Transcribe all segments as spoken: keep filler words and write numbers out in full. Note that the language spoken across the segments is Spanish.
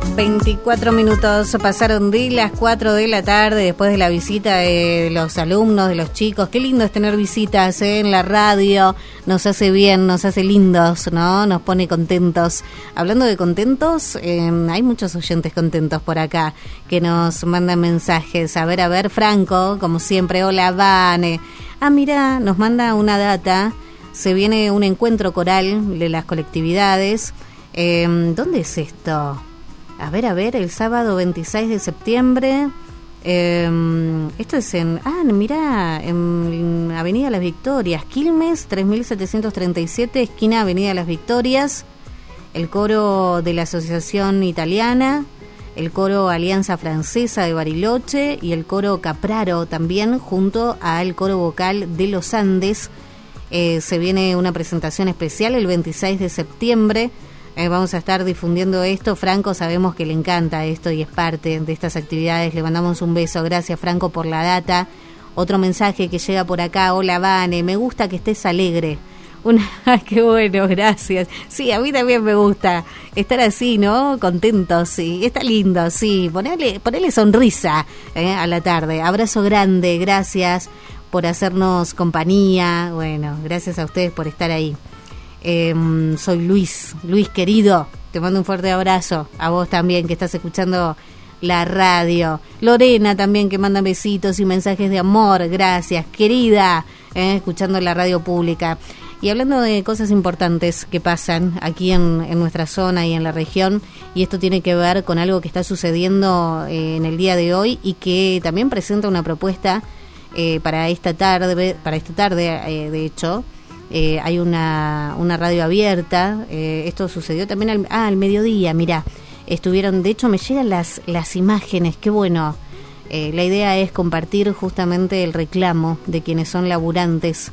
veinticuatro minutos pasaron de las cuatro de la tarde después de la visita de los alumnos, de los chicos. Qué lindo es tener visitas, ¿eh? En la radio, nos hace bien, nos hace lindos, ¿no? Nos pone contentos. Hablando de contentos, eh, hay muchos oyentes contentos por acá que nos mandan mensajes. A ver, a ver, Franco, como siempre, hola, Vane. Ah, mira, nos manda una data. Se viene un encuentro coral de las colectividades. Eh, ¿Dónde es esto? A ver, a ver, el sábado veintiséis de septiembre, eh, esto es en, ah, mirá, en Avenida Las Victorias, Quilmes, tres mil setecientos treinta y siete, esquina Avenida Las Victorias, el coro de la Asociación Italiana, el coro Alianza Francesa de Bariloche y el coro Capraro también, junto al coro vocal de los Andes. Eh, se viene una presentación especial el veintiséis de septiembre. Eh, vamos a estar difundiendo esto. Franco, sabemos que le encanta esto y es parte de estas actividades. Le mandamos un beso. Gracias, Franco, por la data. Otro mensaje que llega por acá. Hola, Vane, me gusta que estés alegre. Una, qué bueno, gracias. Sí, a mí también me gusta estar así, ¿no? Contentos, sí. Está lindo, sí. Ponele, ponele sonrisa eh, a la tarde. Abrazo grande, gracias por hacernos compañía. Bueno, gracias a ustedes por estar ahí. Eh, soy Luis, Luis querido, te mando un fuerte abrazo, a vos también que estás escuchando la radio. Lorena también que manda besitos y mensajes de amor, gracias querida, eh, escuchando la radio pública. Y hablando de cosas importantes que pasan aquí en, en nuestra zona y en la región, y esto tiene que ver con algo que está sucediendo eh, en el día de hoy y que también presenta una propuesta eh, para esta tarde, para esta tarde eh, de hecho. Eh, hay una, una radio abierta, eh, esto sucedió también al, ah, al mediodía, mirá, estuvieron, de hecho me llegan las, las imágenes, qué bueno, eh, la idea es compartir justamente el reclamo de quienes son laburantes,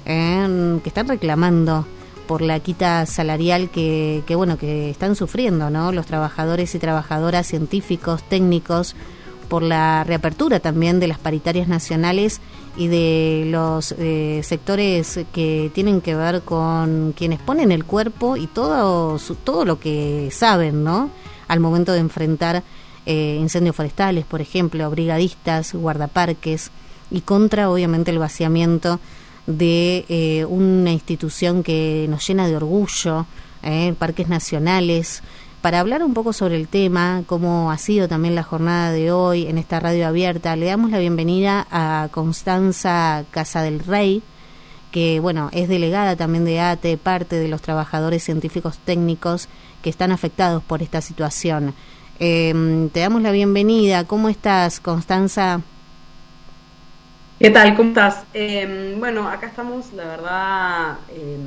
eh, que están reclamando por la quita salarial que, que bueno, que están sufriendo, ¿no? Los trabajadores y trabajadoras, científicos, técnicos, por la reapertura también de las paritarias nacionales y de los eh, sectores que tienen que ver con quienes ponen el cuerpo y todo su, todo lo que saben, ¿no? Al momento de enfrentar eh, incendios forestales, por ejemplo, brigadistas, guardaparques, y contra, obviamente, el vaciamiento de eh, una institución que nos llena de orgullo, eh, parques nacionales. Para hablar un poco sobre el tema, cómo ha sido también la jornada de hoy en esta radio abierta, le damos la bienvenida a Constanza Casa del Rey, que bueno, es delegada también de A T E, parte de los trabajadores científicos técnicos que están afectados por esta situación. Eh, te damos la bienvenida. ¿Cómo estás, Constanza? ¿Qué tal? ¿Cómo estás? Eh, bueno, acá estamos, la verdad... Eh,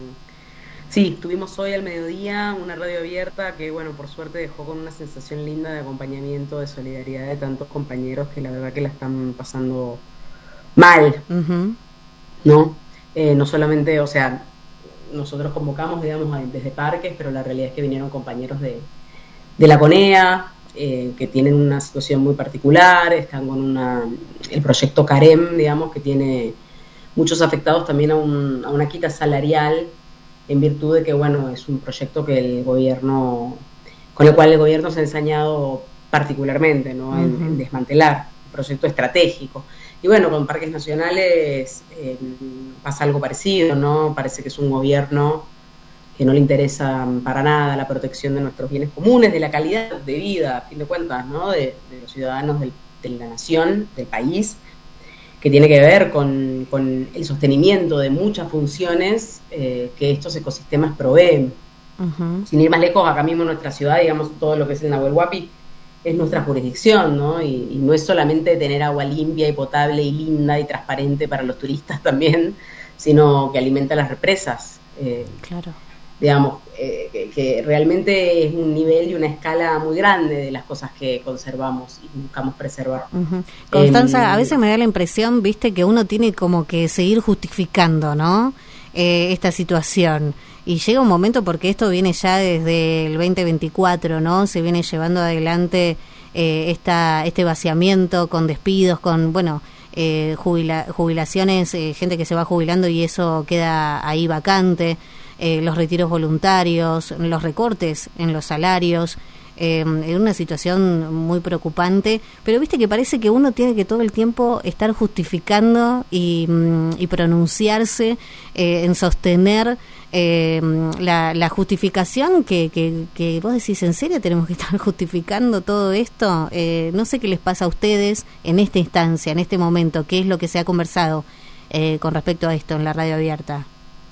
Sí, tuvimos hoy al mediodía una radio abierta que, bueno, por suerte dejó con una sensación linda de acompañamiento, de solidaridad de tantos compañeros que la verdad que la están pasando mal, uh-huh. ¿no? Eh, no solamente, o sea, nosotros convocamos, digamos, desde parques, pero la realidad es que vinieron compañeros de, de la CONEA, eh, que tienen una situación muy particular, están con una el proyecto CAREM, digamos, que tiene muchos afectados también a, un, a una quita salarial, en virtud de que, bueno, es un proyecto que el gobierno, con el cual el gobierno se ha ensañado particularmente, ¿no? En, uh-huh. en desmantelar, un proyecto estratégico. Y bueno, con parques nacionales eh, pasa algo parecido, ¿no? Parece que es un gobierno que no le interesa para nada la protección de nuestros bienes comunes, de la calidad de vida, a fin de cuentas, ¿no? De, de los ciudadanos del, de la nación, del país, que tiene que ver con, con el sostenimiento de muchas funciones eh, que estos ecosistemas proveen. Uh-huh. Sin ir más lejos, acá mismo en nuestra ciudad, digamos, todo lo que es el Nahuel Huapi es nuestra jurisdicción, ¿no? Y, y no es solamente tener agua limpia y potable y linda y transparente para los turistas también, sino que alimenta las represas. Eh, claro. Digamos, eh, que, que realmente es un nivel y una escala muy grande de las cosas que conservamos y buscamos preservar. Uh-huh. Constanza, eh, a veces me da la impresión, viste, que uno tiene como que seguir justificando, ¿no? Eh, esta situación. Y llega un momento, porque esto viene ya desde el veinte veinticuatro, ¿no? Se viene llevando adelante eh, esta este vaciamiento con despidos, con, bueno, eh, jubila, jubilaciones, eh, gente que se va jubilando y eso queda ahí vacante. Eh, los retiros voluntarios, los recortes en los salarios, eh, en una situación muy preocupante, pero viste que parece que uno tiene que todo el tiempo estar justificando y, y pronunciarse eh, en sostener eh, la, la justificación que, que, que vos decís, ¿en serio tenemos que estar justificando todo esto? Eh, no sé qué les pasa a ustedes en esta instancia, en este momento, qué es lo que se ha conversado eh, con respecto a esto en la radio abierta.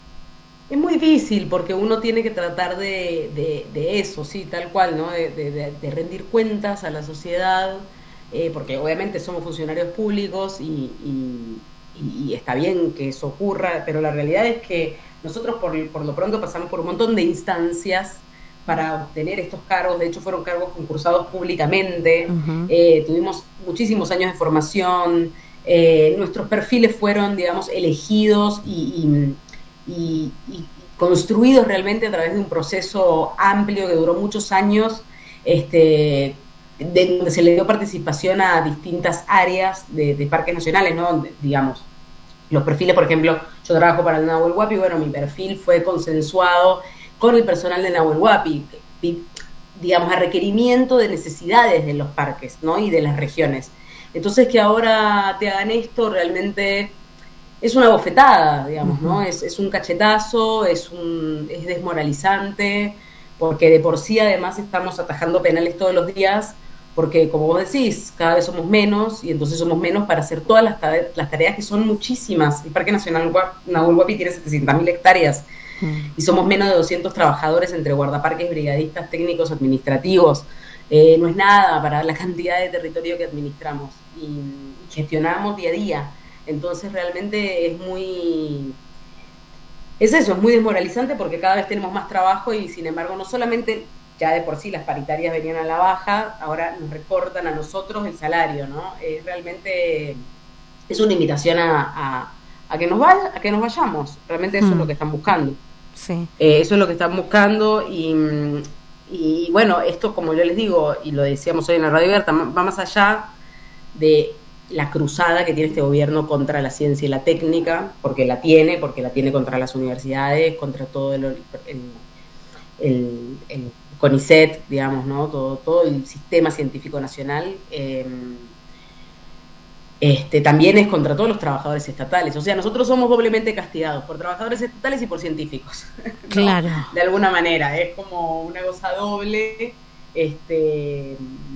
Es muy difícil porque uno tiene que tratar de, de, de eso, sí, tal cual, ¿no? De, de, de rendir cuentas a la sociedad, eh, porque obviamente somos funcionarios públicos y, y, y está bien que eso ocurra, pero la realidad es que nosotros por, por lo pronto pasamos por un montón de instancias para obtener estos cargos. De hecho fueron cargos concursados públicamente, uh-huh. eh, tuvimos muchísimos años de formación, eh, nuestros perfiles fueron, digamos, elegidos y, y, y, y construidos realmente a través de un proceso amplio que duró muchos años, este, de donde se le dio participación a distintas áreas de, de parques nacionales, ¿no? Digamos, los perfiles, por ejemplo, yo trabajo para el Nahuel Huapi, bueno, mi perfil fue consensuado con el personal de Nahuel Huapi, digamos, a requerimiento de necesidades de los parques, ¿no? Y de las regiones. Entonces, que ahora te hagan esto realmente es una bofetada, digamos, uh-huh. ¿no? Es, es un cachetazo, es, un, es desmoralizante, porque de por sí además estamos atajando penales todos los días, porque como vos decís, cada vez somos menos, y entonces somos menos para hacer todas las, tare- las tareas que son muchísimas. El Parque Nacional Nahuel Huapi tiene setecientas mil hectáreas, uh-huh. y somos menos de doscientos trabajadores entre guardaparques, brigadistas, técnicos, administrativos. Eh, no es nada para la cantidad de territorio que administramos y, y gestionamos día a día. Entonces realmente es muy... Es eso, es muy desmoralizante porque cada vez tenemos más trabajo y sin embargo no solamente ya de por sí las paritarias venían a la baja, ahora nos recortan a nosotros el salario, ¿no? Eh, realmente es una invitación a, a, a, que nos vaya, a que nos vayamos. Realmente eso mm. es lo que están buscando. Sí. Eh, eso es lo que están buscando y... Y bueno, esto, como yo les digo, y lo decíamos hoy en la radio abierta, va más allá de la cruzada que tiene este gobierno contra la ciencia y la técnica, porque la tiene, porque la tiene contra las universidades, contra todo el, el, el, el CONICET, digamos, ¿no? Todo, todo el sistema científico nacional. Eh, Este, también es contra todos los trabajadores estatales. O sea, nosotros somos doblemente castigados por trabajadores estatales y por científicos. ¿No? Claro. De alguna manera, es como una cosa doble. Este,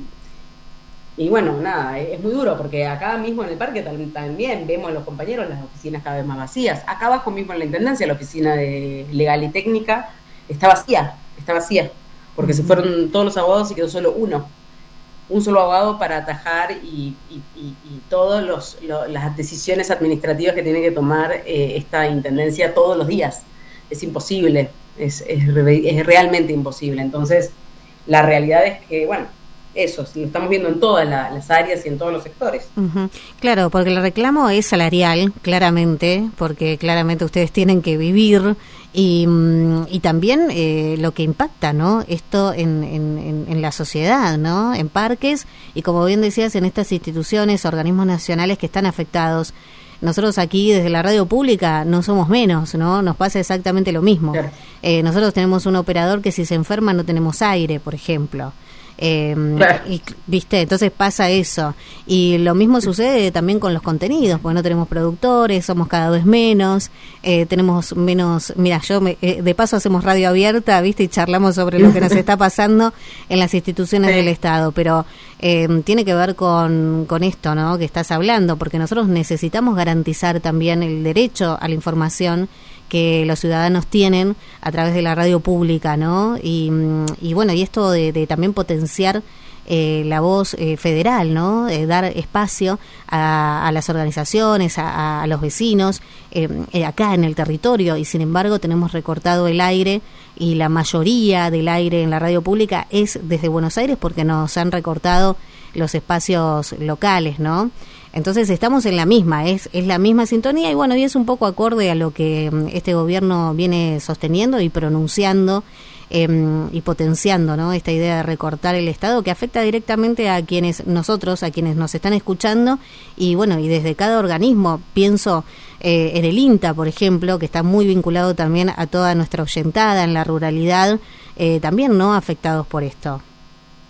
y bueno, nada, es muy duro porque acá mismo en el parque también vemos a los compañeros las oficinas cada vez más vacías. Acá abajo mismo en la Intendencia, la oficina de Legal y Técnica está vacía, está vacía, porque uh-huh. se fueron todos los abogados y quedó solo uno. un solo abogado para atajar y, y, y, y todas los, lo, las decisiones administrativas que tiene que tomar eh, esta intendencia todos los días. Es imposible, es, es, es realmente imposible. Entonces, la realidad es que, bueno, eso, lo estamos viendo en todas la, las áreas y en todos los sectores. Uh-huh. Claro, porque el reclamo es salarial, claramente, porque claramente ustedes tienen que vivir y, y también eh, lo que impacta, ¿no? Esto en, en, en la sociedad, ¿no? En parques y, como bien decías, en estas instituciones, organismos nacionales que están afectados. Nosotros aquí desde la radio pública no somos menos, ¿no? Nos pasa exactamente lo mismo. Claro. Eh, nosotros tenemos un operador que si se enferma no tenemos aire, por ejemplo. Eh, claro. y, viste, entonces pasa eso y lo mismo sucede también con los contenidos, porque no tenemos productores, somos cada vez menos, eh, tenemos menos, mira, yo me, eh, de paso hacemos radio abierta, viste, y charlamos sobre lo que nos está pasando en las instituciones sí. del Estado, pero eh, tiene que ver con, con esto, ¿no? Que estás hablando, porque nosotros necesitamos garantizar también el derecho a la información que los ciudadanos tienen a través de la radio pública, ¿no? Y, y bueno, y esto de, de también potenciar eh, la voz eh, federal, ¿no? Eh, dar espacio a, a las organizaciones, a, a los vecinos, eh, eh, acá en el territorio, y sin embargo tenemos recortado el aire, y la mayoría del aire en la radio pública es desde Buenos Aires porque nos han recortado los espacios locales, ¿no? Entonces estamos en la misma, es, es la misma sintonía y bueno, y es un poco acorde a lo que este gobierno viene sosteniendo y pronunciando eh, y potenciando, ¿no? Esta idea de recortar el Estado que afecta directamente a quienes nosotros, a quienes nos están escuchando y bueno, y desde cada organismo, pienso eh, en el INTA, por ejemplo, que está muy vinculado también a toda nuestra oyentada en la ruralidad, eh, también no afectados por esto.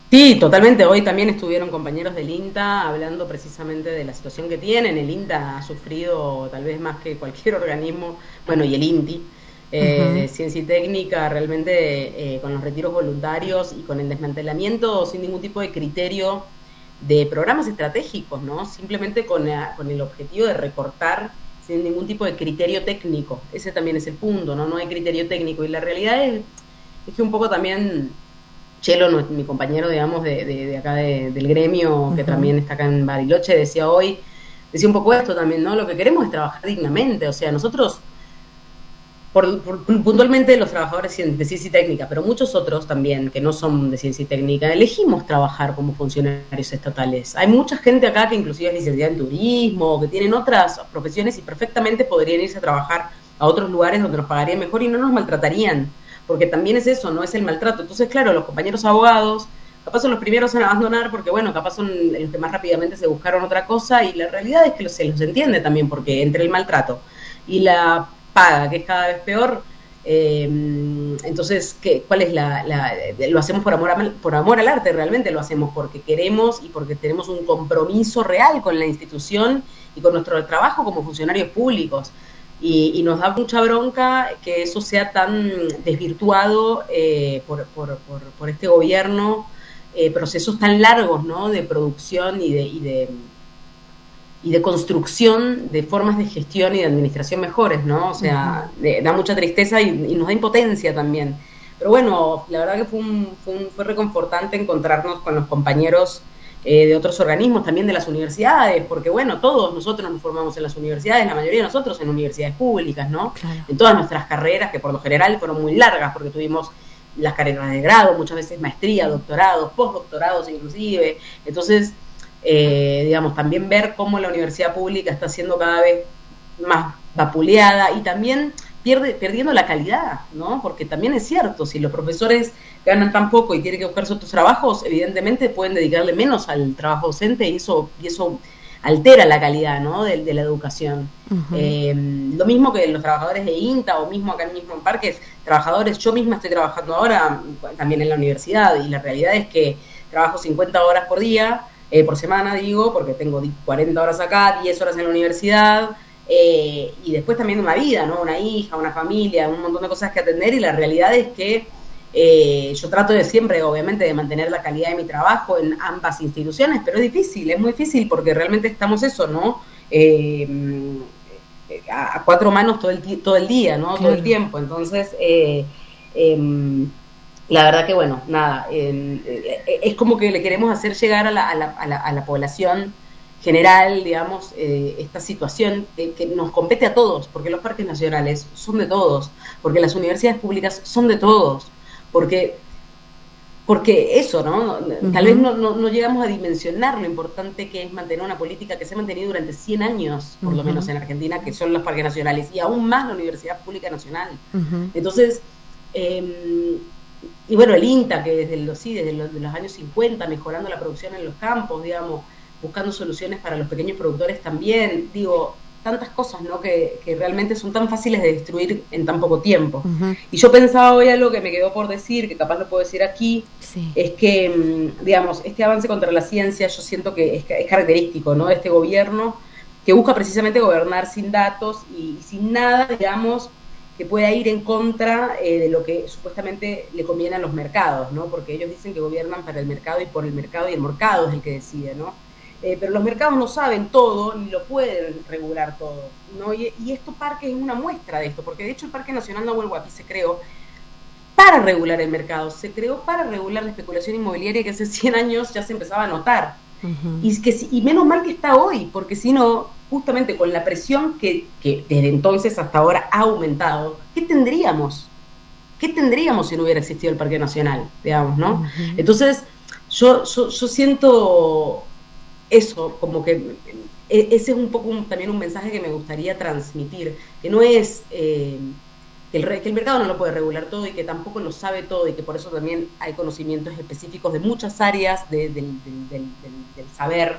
Sí, totalmente. Hoy también estuvieron compañeros del INTA hablando precisamente de la situación que tienen. El INTA ha sufrido tal vez más que cualquier organismo, bueno, y el INTI, eh, uh-huh. de ciencia y técnica, realmente eh, con los retiros voluntarios y con el desmantelamiento sin ningún tipo de criterio de programas estratégicos, ¿no? Simplemente con, la, con el objetivo de recortar sin ningún tipo de criterio técnico. Ese también es el punto, ¿no? No hay criterio técnico. Y la realidad es, es que un poco también Chelo, no, mi compañero, digamos, de, de, de acá de, del gremio, uh-huh. que también está acá en Bariloche, decía hoy, decía un poco esto también, ¿no? Lo que queremos es trabajar dignamente. O sea, nosotros, por, por, puntualmente los trabajadores de ciencia y técnica, pero muchos otros también, que no son de ciencia y técnica, elegimos trabajar como funcionarios estatales. Hay mucha gente acá que inclusive es licenciada en turismo, que tienen otras profesiones y perfectamente podrían irse a trabajar a otros lugares donde nos pagarían mejor y no nos maltratarían. Porque también es eso, no es el maltrato. Entonces, claro, los compañeros abogados, capaz son los primeros en abandonar porque, bueno, capaz son los que más rápidamente se buscaron otra cosa y la realidad es que se los entiende también porque entre el maltrato y la paga, que es cada vez peor, eh, entonces, ¿qué, ¿cuál es la, la...? Lo hacemos por amor, a, por amor al arte, realmente lo hacemos porque queremos y porque tenemos un compromiso real con la institución y con nuestro trabajo como funcionarios públicos. Y, y nos da mucha bronca que eso sea tan desvirtuado eh, por, por, por, por este gobierno, eh, procesos tan largos, ¿no? De producción y de, y de y de construcción de formas de gestión y de administración mejores, ¿no? O sea, uh-huh. de, da mucha tristeza y, y nos da impotencia también. Pero bueno, la verdad que fue un, fue, un, fue reconfortante encontrarnos con los compañeros Eh, de otros organismos, también de las universidades, porque bueno, todos nosotros nos formamos en las universidades, la mayoría de nosotros en universidades públicas, ¿no? Claro. En todas nuestras carreras, que por lo general fueron muy largas, porque tuvimos las carreras de grado, muchas veces maestría, doctorados, postdoctorados inclusive, entonces, eh, digamos, también ver cómo la universidad pública está siendo cada vez más vapuleada y también pierde, perdiendo la calidad, ¿no? Porque también es cierto, si los profesores ganan tan poco y tienen que buscarse otros trabajos, evidentemente pueden dedicarle menos al trabajo docente y eso y eso altera la calidad, ¿no? de, de la educación. Uh-huh. Eh, lo mismo que los trabajadores de INTA o mismo acá mismo en Parques, trabajadores, yo misma estoy trabajando ahora también en la universidad y la realidad es que trabajo cincuenta horas por día, eh, por semana digo, porque tengo cuarenta horas acá, diez horas en la universidad, eh, y después también una vida, ¿no? Una hija, una familia, un montón de cosas que atender y la realidad es que Eh, yo trato de siempre, obviamente, de mantener la calidad de mi trabajo en ambas instituciones, pero es difícil, es muy difícil porque realmente estamos eso, ¿no? Eh, a, a cuatro manos todo el, todo el día, ¿no? Claro. Todo el tiempo. Entonces, eh, eh, la verdad que, bueno, nada, eh, eh, es como que le queremos hacer llegar a la, a la, a la, a la población general, digamos, eh, esta situación que, que nos compete a todos, porque los parques nacionales son de todos, porque las universidades públicas son de todos. Porque, porque eso, ¿no? Uh-huh. Tal vez no, no, no llegamos a dimensionar lo importante que es mantener una política que se ha mantenido durante cien años, por uh-huh. lo menos en Argentina, que son los parques nacionales, y aún más la Universidad Pública Nacional. Uh-huh. Entonces, eh, y bueno, el INTA, que desde los, sí, desde los, de los años cincuenta, mejorando la producción en los campos, digamos, buscando soluciones para los pequeños productores también, digo, tantas cosas, ¿no? Que, que realmente son tan fáciles de destruir en tan poco tiempo. Uh-huh. Y yo pensaba hoy algo que me quedó por decir, que capaz lo puedo decir aquí, sí. Es que, digamos, este avance contra la ciencia yo siento que es, es característico, ¿no? De este gobierno que busca precisamente gobernar sin datos y, y sin nada, digamos, que pueda ir en contra eh, de lo que supuestamente le conviene a los mercados, ¿no? Porque ellos dicen que gobiernan para el mercado y por el mercado y el mercado es el que decide, ¿no? Eh, pero los mercados no saben todo ni lo pueden regular todo, ¿no? Y, y esto Parque es una muestra de esto, porque de hecho el Parque Nacional Nahuel Huapi se creó para regular el mercado, se creó para regular la especulación inmobiliaria que hace cien años ya se empezaba a notar. Uh-huh. Y, que, y menos mal que está hoy, porque si no, justamente con la presión que, que desde entonces hasta ahora ha aumentado, ¿qué tendríamos? ¿Qué tendríamos si no hubiera existido el Parque Nacional, digamos, ¿no? Uh-huh. Entonces, yo, yo, yo siento eso, como que ese es un poco un, también un mensaje que me gustaría transmitir, que no es eh, que, el, que el mercado no lo puede regular todo y que tampoco lo sabe todo y que por eso también hay conocimientos específicos de muchas áreas de, del, del, del, del, del saber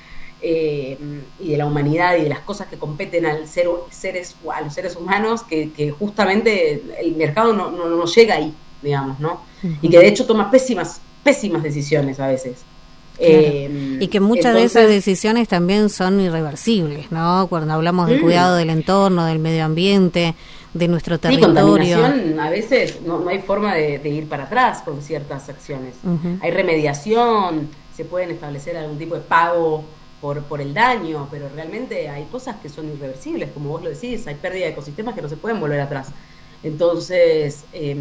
eh, y de la humanidad y de las cosas que competen al ser, seres, a los seres humanos que, que justamente el mercado no, no, no llega ahí, digamos, ¿no? Uh-huh. Y que de hecho toma pésimas pésimas decisiones a veces. Claro. Eh, y que muchas entonces, de esas decisiones también son irreversibles, ¿no? Cuando hablamos del mm. cuidado del entorno, del medio ambiente, de nuestro territorio. Sí, contaminación, a veces no, no hay forma de, de ir para atrás con ciertas acciones. Uh-huh. Hay remediación, se pueden establecer algún tipo de pago por, por el daño, pero realmente hay cosas que son irreversibles, como vos lo decís, hay pérdida de ecosistemas que no se pueden volver atrás. Entonces, eh,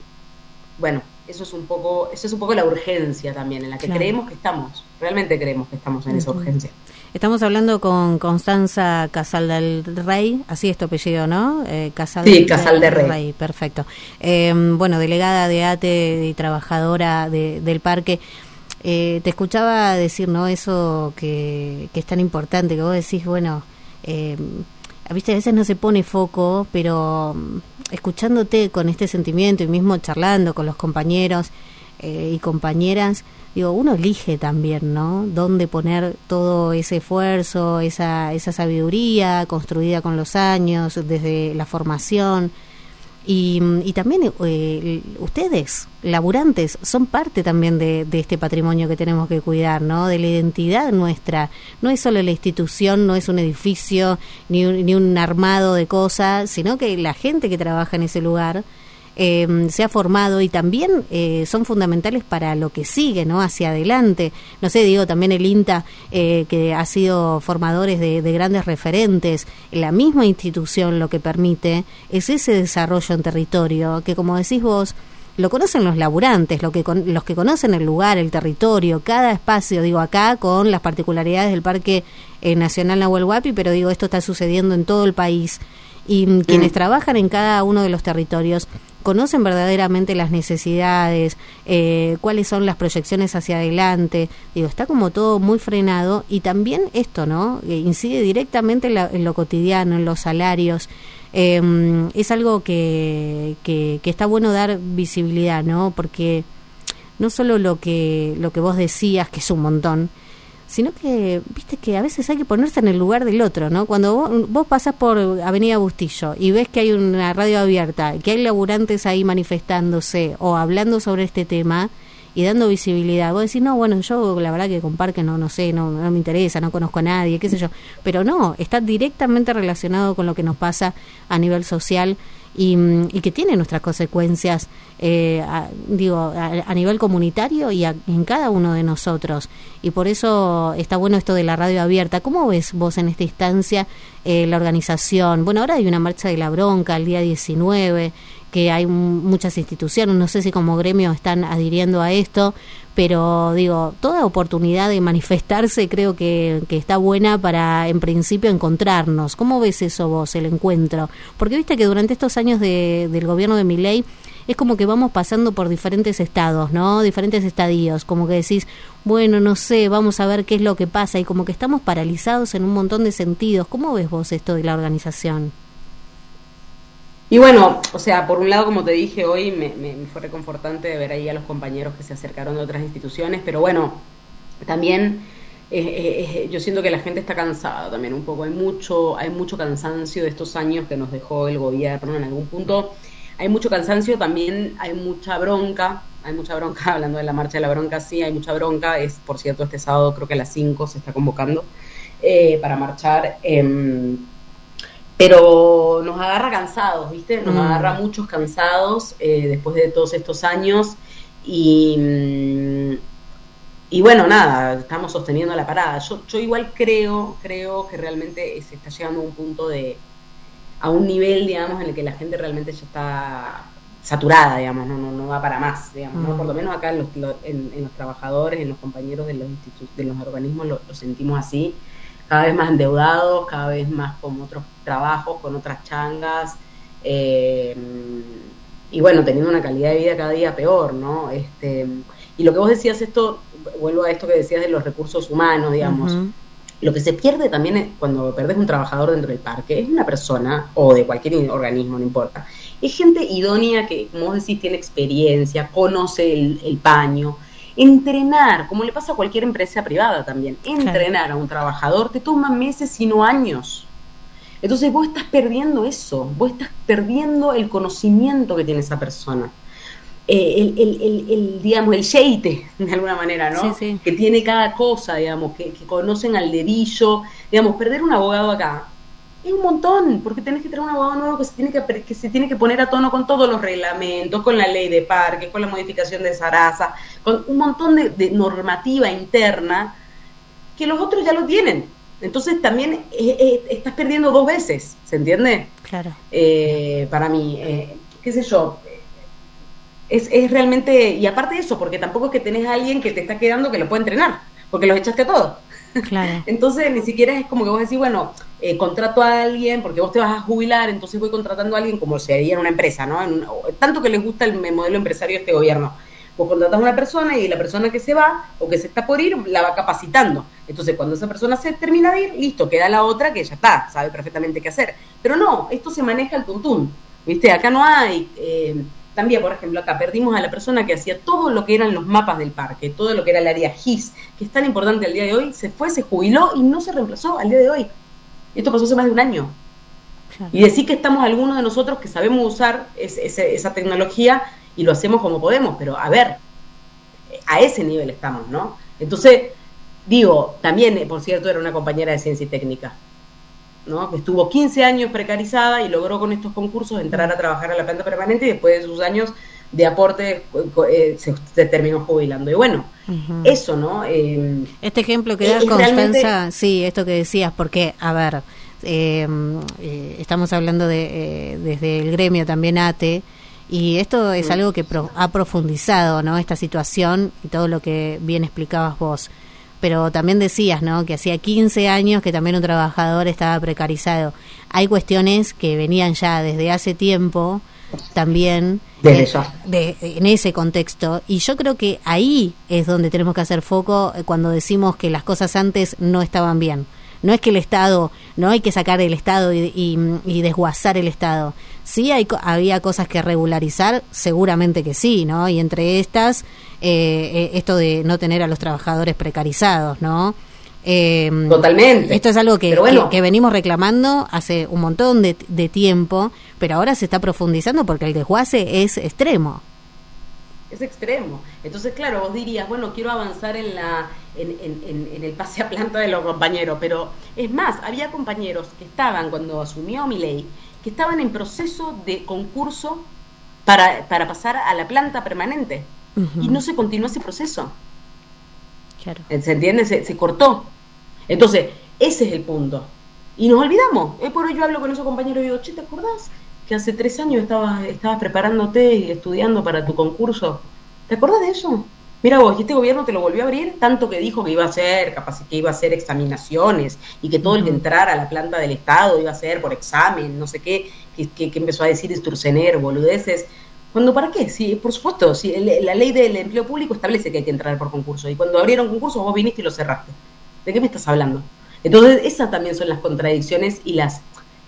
bueno, eso es un poco, eso es un poco la urgencia también, en la que claro. creemos que estamos, realmente creemos que estamos en uh-huh. esa urgencia. Estamos hablando con Constanza Casal del Rey, así es tu apellido, ¿no? Eh, Casal sí, Casal del Rey. Rey. Perfecto. Eh, bueno, delegada de A T E y trabajadora de, del parque. Eh, te escuchaba decir, ¿no? Eso que, que es tan importante, que vos decís, bueno, eh, viste, a veces no se pone foco, pero escuchándote con este sentimiento y mismo charlando con los compañeros eh, y compañeras, digo, uno elige también, ¿no? Dónde poner todo ese esfuerzo, esa esa sabiduría construida con los años, desde la formación. Y, y también eh, ustedes, laburantes, son parte también de, de este patrimonio que tenemos que cuidar, ¿no? De la identidad nuestra. No es solo la institución, no es un edificio, ni un, ni un armado de cosas, sino que la gente que trabaja en ese lugar Eh, se ha formado y también eh, son fundamentales para lo que sigue, ¿no? Hacia adelante. No sé, digo, también el INTA, eh, que ha sido formadores de, de grandes referentes. La misma institución lo que permite es ese desarrollo en territorio, que como decís vos, lo conocen los laburantes, lo que con, los que conocen el lugar, el territorio, cada espacio, digo, acá con las particularidades del Parque eh, Nacional Nahuel Huapi, pero digo, esto está sucediendo en todo el país. Y mm, quienes mm. trabajan en cada uno de los territorios conocen verdaderamente las necesidades, eh, cuáles son las proyecciones hacia adelante. Digo, está como todo muy frenado y también esto, ¿no? Eh, incide directamente en, la, en lo cotidiano, en los salarios. Eh, es algo que, que, que está bueno dar visibilidad, ¿no? Porque no solo lo que, lo que vos decías, que es un montón, sino que, viste que a veces hay que ponerse en el lugar del otro, ¿no? Cuando vos, vos pasás por Avenida Bustillo y ves que hay una radio abierta, que hay laburantes ahí manifestándose o hablando sobre este tema y dando visibilidad, vos decís, no, bueno, yo la verdad que con Parque no, no sé, no, no me interesa, no conozco a nadie, qué sé yo, pero no, está directamente relacionado con lo que nos pasa a nivel social y, y que tiene nuestras consecuencias, eh, a, digo, a, a nivel comunitario y a, en cada uno de nosotros. Y por eso está bueno esto de la radio abierta. ¿Cómo ves vos en esta instancia eh, la organización? Bueno, ahora hay una marcha de la bronca el día diecinueve, que hay m- muchas instituciones, no sé si como gremio están adhiriendo a esto, pero digo, toda oportunidad de manifestarse creo que, que está buena para, en principio, encontrarnos. ¿Cómo ves eso vos, el encuentro? Porque viste que durante estos años de, del gobierno de Milei es como que vamos pasando por diferentes estados, ¿no? Diferentes estadios, como que decís, bueno, no sé, vamos a ver qué es lo que pasa, y como que estamos paralizados en un montón de sentidos. ¿Cómo ves vos esto de la organización? Y bueno, o sea, por un lado, como te dije hoy, me, me, me fue reconfortante ver ahí a los compañeros que se acercaron de otras instituciones, pero bueno, también eh, eh, yo siento que la gente está cansada también un poco, hay mucho, hay mucho cansancio de estos años que nos dejó el gobierno en algún punto, hay mucho cansancio, también hay mucha bronca, hay mucha bronca, hablando de la marcha de la bronca, sí, hay mucha bronca, es, por cierto, este sábado creo que a las cinco se está convocando eh, para marchar, eh, pero nos agarra cansados, ¿viste? Nos mm. agarra muchos cansados eh, después de todos estos años y, y bueno, nada, estamos sosteniendo la parada. Yo, yo igual creo, creo que realmente se está llegando a un punto de, a un nivel, digamos, en el que la gente realmente ya está saturada, digamos, no, no, no va para más, digamos, mm. ¿no? Por lo menos acá en los, en, en los trabajadores, en los compañeros de los, institu- de los organismos lo, lo sentimos así. Cada vez más endeudados, cada vez más con otros trabajos, con otras changas, eh, y bueno, teniendo una calidad de vida cada día peor, ¿no? Este, y lo que vos decías, esto, vuelvo a esto que decías de los recursos humanos, digamos, uh-huh. Lo que se pierde también es cuando perdés un trabajador dentro del parque, es una persona, o de cualquier organismo, no importa, es gente idónea que, como vos decís, tiene experiencia, conoce el, el paño. Entrenar, como le pasa a cualquier empresa privada también, entrenar claro. a un trabajador te toma meses, sino años. Entonces vos estás perdiendo eso, vos estás perdiendo el conocimiento que tiene esa persona. eh, el, el, el, el, digamos, el yeite, de alguna manera, ¿no? Sí, sí. Que tiene cada cosa, digamos, que, que conocen al dedillo. Digamos, perder un abogado acá es un montón, porque tenés que tener un abogado nuevo que se tiene que, que se tiene que poner a tono con todos los reglamentos, con la ley de parques, con la modificación de Sarasa, con un montón de, de normativa interna que los otros ya lo tienen. Entonces también eh, eh, estás perdiendo dos veces, ¿se entiende? Claro. Eh, para mí, eh, qué sé yo, es, es realmente, y aparte de eso, porque tampoco es que tenés a alguien que te está quedando que lo puede entrenar, porque los echaste a todos. Claro. Entonces ni siquiera es como que vos decís, bueno, eh, contrato a alguien porque vos te vas a jubilar, entonces voy contratando a alguien como se haría en una empresa, ¿no? En una, tanto que les gusta el modelo empresario de este gobierno. Vos contratás a una persona y la persona que se va o que se está por ir la va capacitando. Entonces cuando esa persona se termina de ir, listo, queda la otra que ya está, sabe perfectamente qué hacer. Pero no, esto se maneja al tuntún, ¿viste? Acá no hay... Eh, también, por ejemplo, acá perdimos a la persona que hacía todo lo que eran los mapas del parque, todo lo que era el área G I S, que es tan importante al día de hoy, se fue, se jubiló y no se reemplazó al día de hoy. Esto pasó hace más de un año. Claro. Y decir que estamos algunos de nosotros que sabemos usar es, es, esa tecnología y lo hacemos como podemos, pero a ver, a ese nivel estamos, ¿no? Entonces, digo, también, por cierto, era una compañera de ciencia y técnica, ¿no? Que estuvo quince años precarizada y logró con estos concursos entrar a trabajar a la planta permanente y después de sus años de aporte eh, se, se terminó jubilando. Y bueno, uh-huh. eso, ¿no? Eh, este ejemplo que das, Constanza, realmente... sí, esto que decías, porque, a ver, eh, eh, estamos hablando de eh, desde el gremio también A T E, y esto es uh-huh. algo que pro, ha profundizado, ¿no? Esta situación y todo lo que bien explicabas vos. Pero también decías, ¿no?, que hacía quince años que también un trabajador estaba precarizado. Hay cuestiones que venían ya desde hace tiempo, también, desde eh, ya. De, en ese contexto. Y yo creo que ahí es donde tenemos que hacer foco cuando decimos que las cosas antes no estaban bien. No es que el Estado, no hay que sacar el Estado y, y, y desguazar el Estado. Sí hay, había cosas que regularizar, seguramente que sí, ¿no? Y entre estas, eh, esto de no tener a los trabajadores precarizados, ¿no? Eh, Totalmente. Esto es algo que, bueno. que, que venimos reclamando hace un montón de, de tiempo, pero ahora se está profundizando porque el desguace es extremo. Es extremo. Entonces, claro, vos dirías, bueno, quiero avanzar en la en, en, en, en el pase a planta de los compañeros, pero es más, había compañeros que estaban, cuando asumió Milei, que estaban en proceso de concurso para, para pasar a la planta permanente, uh-huh. y no se continuó ese proceso. Claro. ¿Se entiende? Se, se cortó. Entonces, ese es el punto. Y nos olvidamos. Eh, por hoy yo hablo con esos compañeros y digo, che, ¿te acordás que hace tres años estabas, estabas preparándote y estudiando para tu concurso? ¿Te acordás de eso? Mira vos, y este gobierno te lo volvió a abrir, tanto que dijo que iba a hacer, capaz que iba a hacer examinaciones, y que todo uh-huh. el que entrara a la planta del Estado iba a hacer por examen, no sé qué, que, que, que empezó a decir Sturzenegger, boludeces. ¿Cuándo para qué? Sí, por supuesto, sí, el, la ley del empleo público establece que hay que entrar por concurso, y cuando abrieron concursos vos viniste y lo cerraste. ¿De qué me estás hablando? Entonces, esas también son las contradicciones y las,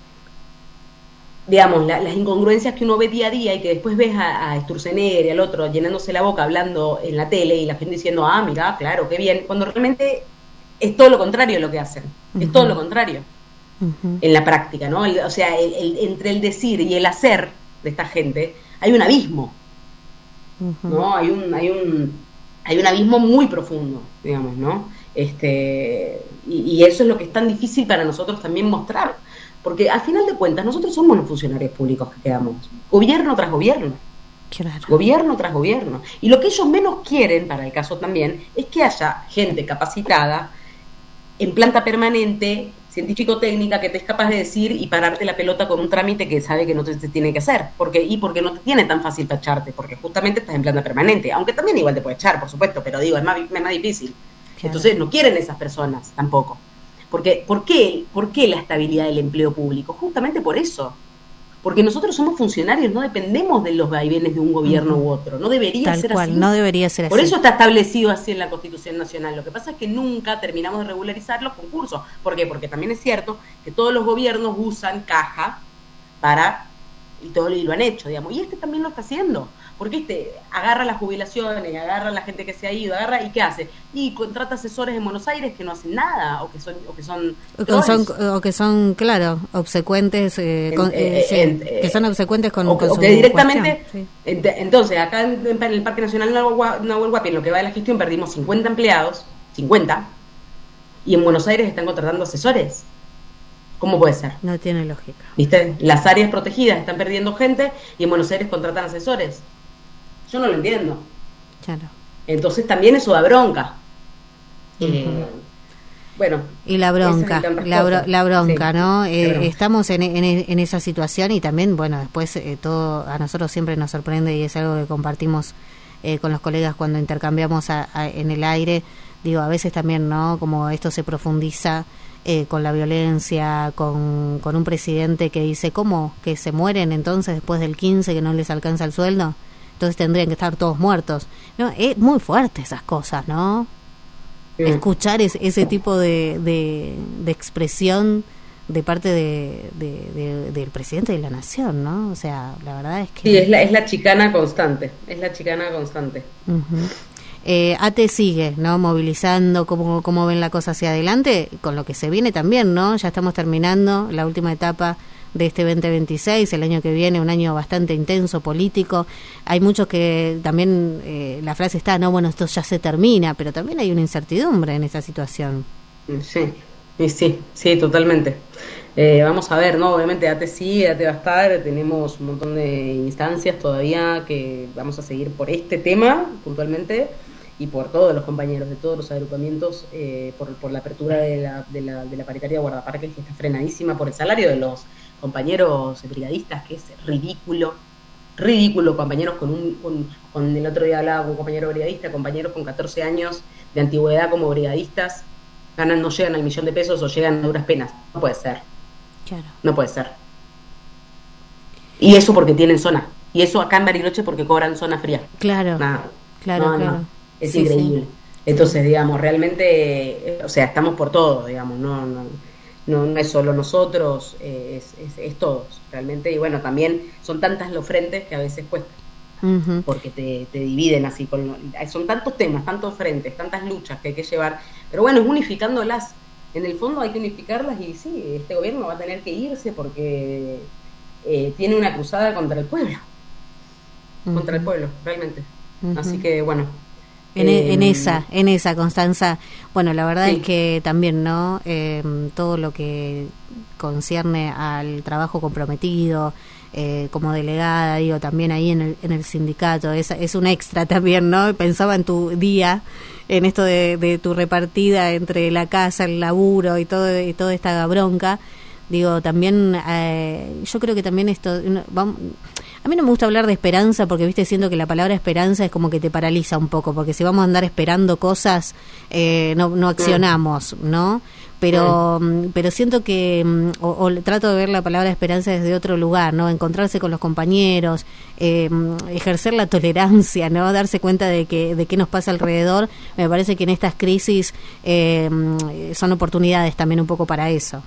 digamos, la, las incongruencias que uno ve día a día y que después ves a, a Sturzenegger y al otro llenándose la boca hablando en la tele y la gente diciendo, ah, mira, claro, qué bien, cuando realmente es todo lo contrario lo que hacen, uh-huh. es todo lo contrario uh-huh. en la práctica, ¿no? El, o sea, el, el, entre el decir y el hacer de esta gente hay un abismo, uh-huh. ¿no? Hay un, hay un, hay un abismo muy profundo, digamos, ¿no? Este, y, y eso es lo que es tan difícil para nosotros también mostrar, porque al final de cuentas nosotros somos los funcionarios públicos que quedamos, gobierno tras gobierno, claro. gobierno tras gobierno, y lo que ellos menos quieren, para el caso también, es que haya gente capacitada en planta permanente, científico-técnica, que te es capaz de decir y pararte la pelota con un trámite que sabe que no te, te tiene que hacer, porque y porque no te tiene tan fácil para echarte, porque justamente estás en planta permanente, aunque también igual te puede echar, por supuesto, pero digo, es más, es más difícil. Claro. Entonces no quieren esas personas tampoco. Porque, ¿por qué? ¿Por qué la estabilidad del empleo público? Justamente por eso. Porque nosotros somos funcionarios, no dependemos de los vaivenes de un gobierno uh-huh. u otro. No debería Tal ser cual, así. No debería ser por así. eso está establecido así en la Constitución Nacional. Lo que pasa es que nunca terminamos de regularizar los concursos. ¿Por qué? Porque también es cierto que todos los gobiernos usan caja para... y todo y lo han hecho, digamos. Y este también lo está haciendo. Porque este agarra las jubilaciones, agarra a la gente que se ha ido, agarra y ¿qué hace? Y contrata asesores en Buenos Aires que no hacen nada, o que son o que son o que son, o que son claro, obsecuentes, eh, con, eh, sí, en, eh, que son obsecuentes con, o, con o su que directamente, sí. ent- entonces acá en, en el Parque Nacional Nahuel Huapi, en lo que va de la gestión, perdimos cincuenta empleados, cincuenta, y en Buenos Aires están contratando asesores. ¿Cómo puede ser? No tiene lógica. ¿Viste? Las áreas protegidas están perdiendo gente y en Buenos Aires contratan asesores. Yo no lo entiendo. Claro. Entonces también eso da bronca. Uh-huh. Eh, bueno. Y la bronca, la, bro, la bronca, sí, ¿no? Eh, bronca. Estamos en, en, en esa situación y también, bueno, después eh, todo a nosotros siempre nos sorprende y es algo que compartimos eh, con los colegas cuando intercambiamos a, a, en el aire. Digo, a veces también, ¿no? Como esto se profundiza eh, con la violencia, con, con un presidente que dice, ¿cómo? ¿Que se mueren entonces después del quince que no les alcanza el sueldo? Entonces tendrían que estar todos muertos. No, es muy fuerte esas cosas, ¿no? Sí. Escuchar es, ese tipo de, de, de expresión de parte de, de, de, del presidente de la nación, ¿no? O sea, la verdad es que... Sí, es la, es la chicana constante, es la chicana constante. Uh-huh. Eh, A T E sigue, ¿no? Movilizando, cómo, cómo ven la cosa hacia adelante, con lo que se viene también, ¿no? Ya estamos terminando la última etapa de este veinte veintiséis, el año que viene, un año bastante intenso, político. Hay muchos que también, eh, la frase está, no, bueno, esto ya se termina, pero también hay una incertidumbre en esta situación. Sí, sí, sí, totalmente. Eh, vamos a ver, ¿no? Obviamente A T E sigue, A T E va a estar, tenemos un montón de instancias todavía que vamos a seguir por este tema puntualmente y por todos los compañeros de todos los agrupamientos, eh, por, por la apertura de la, de la, de la paritaria de guardaparques que está frenadísima por el salario de los compañeros brigadistas, que es ridículo, ridículo, compañeros con un, con, con el otro día hablaba con un compañero brigadista, compañeros con catorce años de antigüedad como brigadistas, ganan, no llegan al millón de pesos o llegan a duras penas, no puede ser, claro. No puede ser. Y eso porque tienen zona, y eso acá en Bariloche porque cobran zona fría. Claro, Nada. claro, no, claro. No. Es sí, increíble. Sí. Entonces, digamos, realmente, eh, o sea, estamos por todo, digamos, no, no, no, no es solo nosotros, eh, es, es, es todos, realmente. Y bueno, también son tantas los frentes que a veces cuesta, uh-huh. porque te, te dividen así, con, son tantos temas, tantos frentes, tantas luchas que hay que llevar, pero bueno, es unificándolas. En el fondo hay que unificarlas y sí, este gobierno va a tener que irse porque eh, tiene una cruzada contra el pueblo, uh-huh. contra el pueblo, realmente. Uh-huh. Así que bueno. En, eh, en esa, en esa, Constanza, bueno, la verdad sí. es que también, ¿no? Eh, todo lo que concierne al trabajo comprometido, eh, como delegada, digo, también ahí en el, en el sindicato, es, es un extra también, ¿no? Pensaba en tu día, en esto de, de tu repartida entre la casa, el laburo y todo y toda esta bronca. Digo, también, eh, yo creo que también esto, vamos, a mí no me gusta hablar de esperanza porque, viste, siento que la palabra esperanza es como que te paraliza un poco, porque si vamos a andar esperando cosas, eh, no, no accionamos, ¿no? Pero, sí. pero siento que, o, o trato de ver la palabra esperanza desde otro lugar, ¿no? Encontrarse con los compañeros, eh, ejercer la tolerancia, ¿no? Darse cuenta de que de qué nos pasa alrededor. Me parece que en estas crisis eh, son oportunidades también un poco para eso.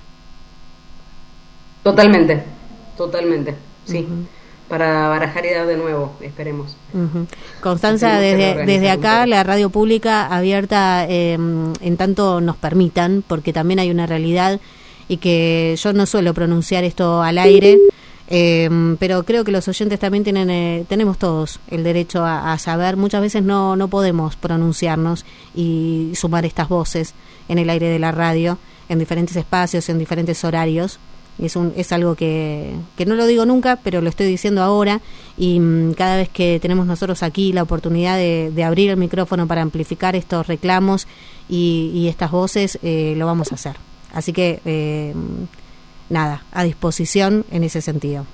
Totalmente, totalmente, sí. Uh-huh. Para barajar y dar de nuevo, esperemos. Uh-huh. Constanza, esperemos desde desde acá, la radio pública abierta eh, en tanto nos permitan, porque también hay una realidad y que yo no suelo pronunciar esto al aire, eh, pero creo que los oyentes también tienen, eh, tenemos todos el derecho a, a saber. Muchas veces no, no podemos pronunciarnos y sumar estas voces en el aire de la radio, en diferentes espacios, en diferentes horarios. Es un es algo que, que no lo digo nunca, pero lo estoy diciendo ahora, y mmm, cada vez que tenemos nosotros aquí la oportunidad de, de abrir el micrófono para amplificar estos reclamos y, y estas voces, eh, lo vamos a hacer. Así que, eh, nada, a disposición en ese sentido.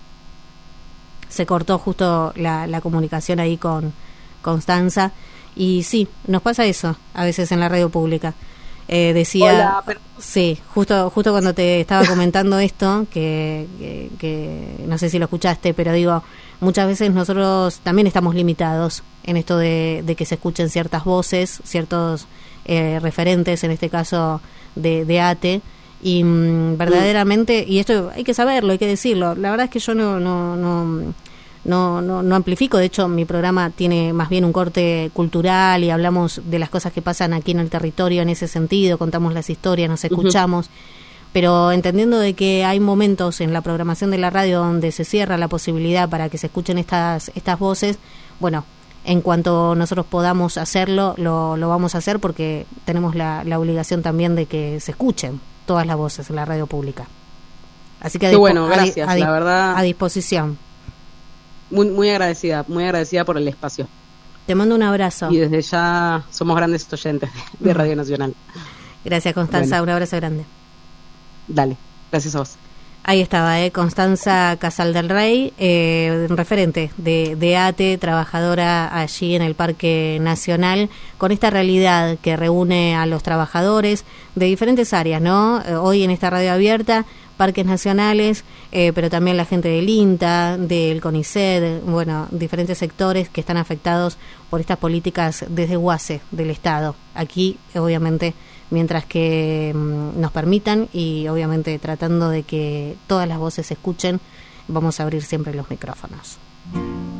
Se cortó justo la, la comunicación ahí con Constanza, y sí, nos pasa eso a veces en la radio pública. Eh, decía, Hola, pero... sí, justo justo cuando te estaba comentando esto, que, que, que no sé si lo escuchaste, pero digo, muchas veces nosotros también estamos limitados en esto de, de que se escuchen ciertas voces, ciertos eh, referentes, en este caso de, de A T E, y mmm, verdaderamente, y esto hay que saberlo, hay que decirlo, la verdad es que yo no no no no, no, no amplifico. De hecho, mi programa tiene más bien un corte cultural y hablamos de las cosas que pasan aquí en el territorio en ese sentido, contamos las historias, nos escuchamos. Uh-huh. Pero entendiendo de que hay momentos en la programación de la radio donde se cierra la posibilidad para que se escuchen estas, estas voces, bueno, en cuanto nosotros podamos hacerlo, lo, lo vamos a hacer porque tenemos la, la obligación también de que se escuchen todas las voces en la radio pública. Así que a, Qué dispo- bueno, gracias, a, a, la verdad. A disposición. Muy, muy agradecida, muy agradecida por el espacio. Te mando un abrazo. Y desde ya somos grandes oyentes de Radio Nacional. Gracias, Constanza, bueno. Un abrazo grande. Dale, gracias a vos. Ahí estaba, eh, Constanza Casal del Rey, eh, referente de, de A T E, trabajadora allí en el Parque Nacional, con esta realidad que reúne a los trabajadores de diferentes áreas, ¿no? Eh, hoy en esta radio abierta, parques nacionales, eh, pero también la gente del INTA, del CONICET, bueno, diferentes sectores que están afectados por estas políticas desde UACE del Estado. Aquí, obviamente, mientras que mmm, nos permitan y obviamente tratando de que todas las voces se escuchen, vamos a abrir siempre los micrófonos.